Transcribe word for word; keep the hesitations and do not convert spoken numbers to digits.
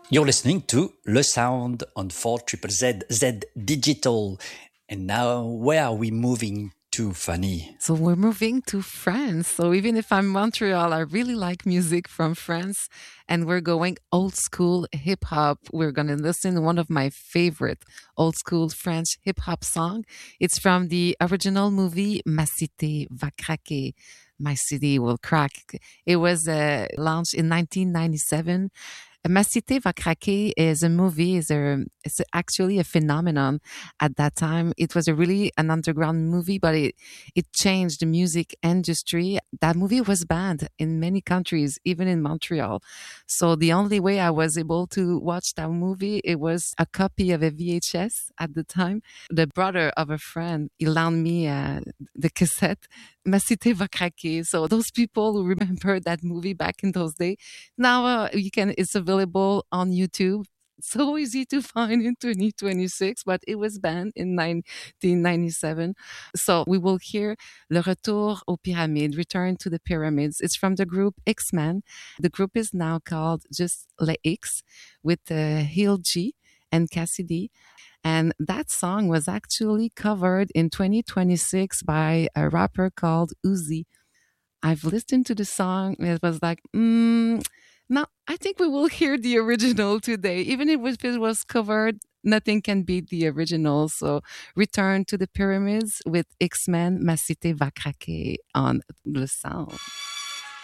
You're listening to Le Sound on four Triple Z Z Digital. And now, where are we moving to, Fanny? So we're moving to France. So even if I'm Montreal, I really like music from France. And we're going old school hip hop. We're going to listen to one of my favorite old school French hip hop song. It's from the original movie Ma Cité va craquer. My city will crack. It was uh, launched in nineteen ninety-seven. Ma Cité va craquer is a movie, is a, it's actually a phenomenon at that time. It was a really an underground movie, but it, it changed the music industry. That movie was banned in many countries, even in Montreal. So the only way I was able to watch that movie, it was a copy of a V H S at the time. The brother of a friend, he loaned me uh, the cassette, Ma Cité va craquer. So those people who remember that movie back in those days, now uh, you can, it's available on YouTube. So easy to find in twenty twenty-six, but it was banned in nineteen ninety-seven. So we will hear Le Retour aux Pyramides, Return to the Pyramids. It's from the group X-Men. The group is now called just Les X with uh, Hill G and Cassidy. And that song was actually covered in twenty twenty-six by a rapper called Uzi. I've listened to the song and it was like, mm, no, I think we will hear the original today. Even if it was covered, nothing can beat the original. So Return to the Pyramids with X-Men, Ma Cité va craquer on Le Sound.